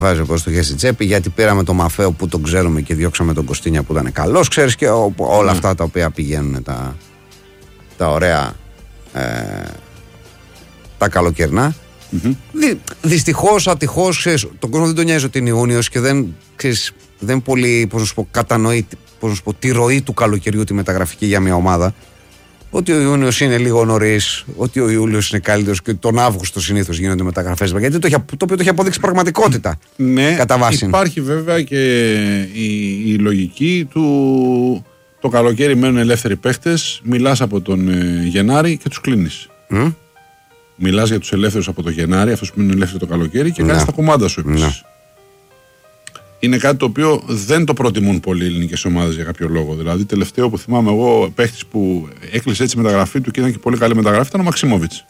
Βάζει ο Κώστας το χέρι στη τσέπη, γιατί πήραμε τον Μαφαίο που τον ξέρουμε και διώξαμε τον Κωστίνια που ήταν καλός. Ξέρεις, και όλα αυτά τα οποία πηγαίνουν τα ωραία τα καλοκαιρινά. Δυστυχώς, ατυχώς, ξέρεις, τον κόσμο δεν τον νοιάζει ότι είναι Ιούνιος και δεν πολύ, κατανοεί τη ροή του καλοκαιριού, τη μεταγραφική για μια ομάδα. Ότι ο Ιούνιος είναι λίγο νωρίς, ότι ο Ιούλιος είναι καλύτερος και τον Αύγουστο συνήθως γίνονται μεταγραφές. Γιατί το οποίο το έχει αποδείξει πραγματικότητα. Ναι, κατά βάση. Υπάρχει βέβαια και η λογική του το καλοκαίρι μένουν ελεύθεροι παίχτες, μιλάς από τον Γενάρη και τους κλείνεις. Μιλάς για τους ελεύθερους από τον Γενάρη, αυτούς που μένουν ελεύθεροι το καλοκαίρι και κάνεις τα κουμάντα σου επίσης. Είναι κάτι το οποίο δεν το προτιμούν πολλοί οι ελληνικές ομάδες για κάποιο λόγο. Δηλαδή, τελευταίο που θυμάμαι εγώ, παίχτης που έκλεισε έτσι μεταγραφή του και ήταν και πολύ καλή μεταγραφή, ήταν ο Μαξιμόβιτς.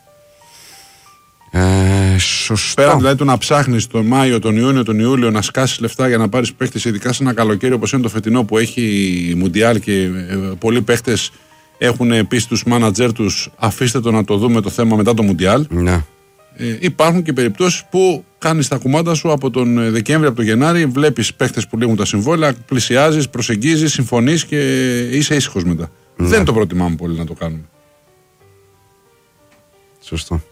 Σωστό. Πέρα δηλαδή του να ψάχνεις τον Μάιο, τον Ιούνιο, τον Ιούλιο να σκάσεις λεφτά για να πάρεις παίχτες, ειδικά σε ένα καλοκαίρι όπως είναι το φετινό που έχει Μουντιάλ και πολλοί παίχτες έχουν πει στους μάνατζερ τους, αφήστε το να το δούμε το θέμα μετά το Μουντιάλ. Ναι. Υπάρχουν και περιπτώσεις που κάνεις τα κουμάντα σου από τον Δεκέμβρη, από τον Γενάρη, βλέπεις παίχτες που λήγουν τα συμβόλαια, πλησιάζεις, προσεγγίζεις, συμφωνείς και είσαι ήσυχος μετά. Ναι. Δεν το προτιμάμε πολύ να το κάνουμε. Σωστό.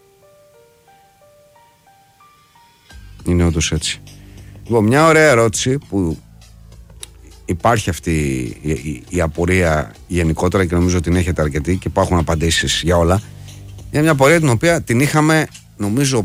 Είναι όντως έτσι. Λοιπόν, μια ωραία ερώτηση που υπάρχει αυτή η απορία γενικότερα και νομίζω ότι την έχετε αρκετή και υπάρχουν απαντήσεις για όλα. Είναι μια απορία την οποία την είχαμε, νομίζω,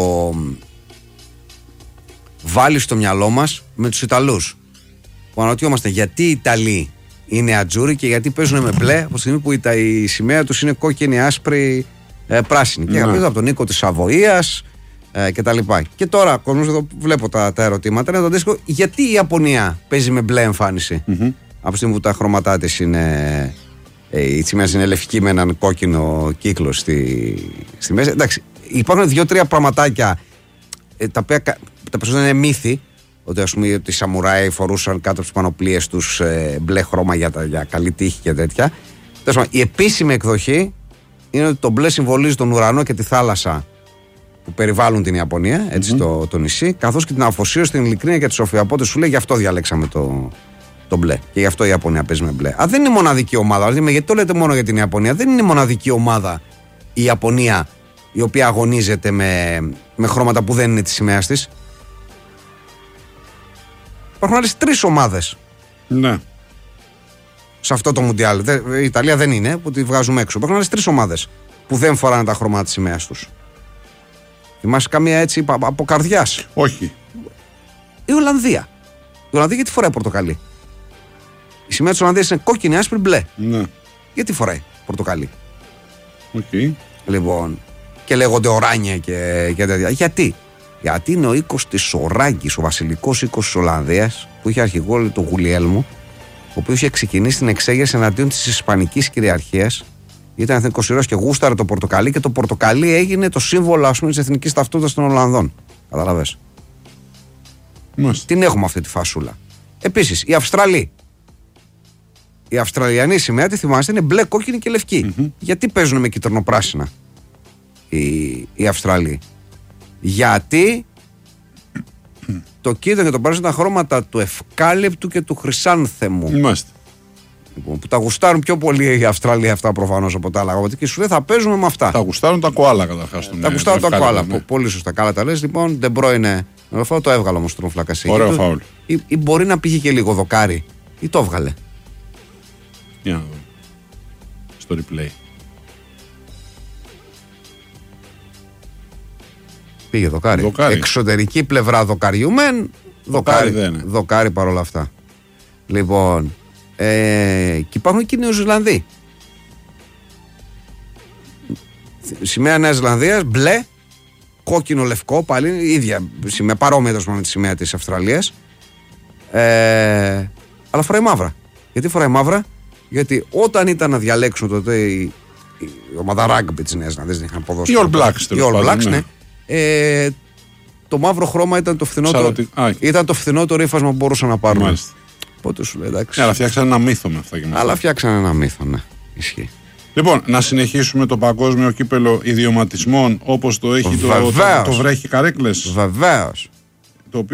βάλει στο μυαλό μας με τους Ιταλούς. Που αναρωτιόμαστε γιατί οι Ιταλοί είναι ατζούροι και γιατί παίζουν με μπλε από τη στιγμή που η σημαία τους είναι κόκκινη, άσπρη, πράσινη. Και από τον Νίκο της Σαβοίας και τα λοιπά. Και τώρα, κόσμος, εδώ βλέπω τα ερωτήματα, είναι το αντίστοιχο, γιατί η Ιαπωνία παίζει με μπλε εμφάνιση από τη στιγμή που τα χρώματά της είναι... η σημαία είναι λευκή με έναν κόκκινο κύκλο στη μέση. Εντάξει, υπάρχουν 2-3 πραγματάκια τα οποία τα περισσότερα είναι μύθι. Ότι ας πούμε ότι οι σαμουράι φορούσαν κάτω από τις πανοπλίες τους μπλε χρώμα για καλή τύχη και τέτοια. Η επίσημη εκδοχή είναι ότι το μπλε συμβολίζει τον ουρανό και τη θάλασσα που περιβάλλουν την Ιαπωνία, έτσι, το νησί, καθώς και την αφοσίωση, την ειλικρίνεια και τη σοφία. Οπότε σου λέει γι' αυτό διαλέξαμε το μπλε. Και γι' αυτό η Ιαπωνία παίζει με μπλε. Δεν είναι μοναδική ομάδα. Δηλαδή, γιατί το λέτε μόνο για την Ιαπωνία? Δεν είναι μοναδική ομάδα η Ιαπωνία η οποία αγωνίζεται με χρώματα που δεν είναι τη σημαία της. Υπάρχουν άλλες 3 ομάδες. Ναι. Σε αυτό το Μουντιάλ. Η Ιταλία δεν είναι, που τη βγάζουμε έξω. Υπάρχουν άλλες 3 ομάδες που δεν φοράνε τα χρώματα της σημαίας τους. Θυμάσαι καμία έτσι από καρδιάς? Όχι. Η Ολλανδία. Η Ολλανδία γιατί φοράει πορτοκαλί? Η σημαία της Ολλανδίας είναι κόκκινη, άσπρη, μπλε. Ναι. Γιατί φοράει πορτοκαλί? Okay. Λοιπόν, και λέγονται οράνια και τέτοια. Γιατί είναι ο οίκος της Οράγκης, ο βασιλικός οίκος της Ολλανδίας, που είχε αρχηγό τον Γουλιέλμο, ο οποίος είχε ξεκινήσει την εξέγερση εναντίον της Ισπανικής κυριαρχίας. Ήταν εθνικός ήρωας και γούσταρε το πορτοκαλί και το πορτοκαλί έγινε το σύμβολο, ας πούμε, της εθνικής ταυτότητας των Ολλανδών. Καταλαβες? Την έχουμε αυτή τη φασούλα. Επίσης, οι Αυστραλοί. Η Αυστραλιανή σημαία, τη θυμάστε, είναι μπλε, κόκκινη και λευκή. Γιατί παίζουν με κυτρινοπράσινα οι Αυστραλοί? Γιατί το κίτρινο και το πράσινο ήταν χρώματα του ευκάλυπτου και του χρυσάνθεμου. Λοιπόν, που τα γουστάρουν πιο πολύ οι Αυστραλοί αυτά προφανώς από τα άλλα. Και σου λέει θα παίζουμε με αυτά. Τα γουστάρουν τα κοάλα καταρχάς. Τα γουστάρουν τα κοάλα. Ναι. Πολύ σωστά. Καλά τα λες. Λοιπόν, De Bruyne. Το έβγαλε όμως τον Φλακασί. Ωραίο φάουλ. Ή μπορεί να πήγε και λίγο δοκάρι. Ή το έβγαλε. Για να δω. Στο replay. Πήγε δοκάρι. Εξωτερική πλευρά δοκαριού μεν. Δοκάρι παρόλα αυτά. Λοιπόν. Και υπάρχουν και οι Νεοζηλανδοί. Σημαία Νέας Ζηλανδίας, μπλε, κόκκινο, λευκό, πάλι ίδια σημαία, παρόμοια με τη σημαία της Αυστραλίας. Αλλά φοράει μαύρα. Γιατί φοράει μαύρα? Γιατί όταν ήταν να διαλέξουν τότε η ομάδα ράγκμπι της Νέας Ζηλανδίας, δεν είχαν ποδόσφαιρο. Οι All Blacks, ναι. Το μαύρο χρώμα ήταν το φθηνότερο. Ήταν το φθηνότερο ύφασμα που μπορούσαν να πάρουν. Μάλιστα. Οπότε σου λέει εντάξει. Αλλά φτιάξαν ένα μύθο με αυτά και με αυτά. Αλλά φτιάξαν ένα μύθο, ναι. Ισχύει. Λοιπόν, να συνεχίσουμε το παγκόσμιο κύπελο ιδιωματισμών όπως το έχει το βρέχει Καρέκλες. Βεβαίως.